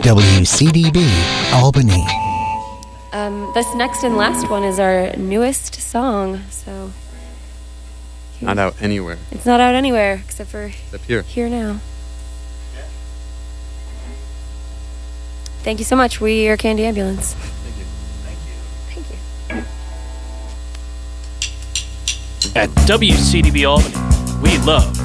WCDB Albany. This next and last one is our newest song, so... Not out anywhere. It's not out anywhere, except for here. Here now. Thank you so much. We are Candy Ambulance. Thank you. At WCDB Albany, we love